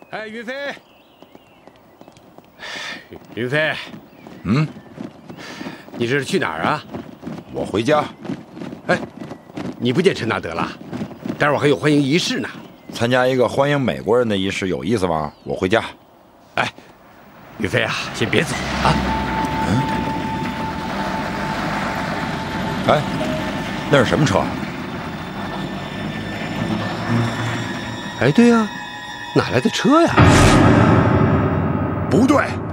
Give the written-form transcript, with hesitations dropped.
哎，云飞，云飞，你这是去哪儿啊？ 我回家。 哎，你不见陈纳德了？待会儿还有欢迎仪式呢。 参加一个欢迎美国人的仪式有意思吗？我回家。 哎，云飞啊，先别走啊。 哎，那是什么车？ 哎，对呀，哪来的车呀？ 不对。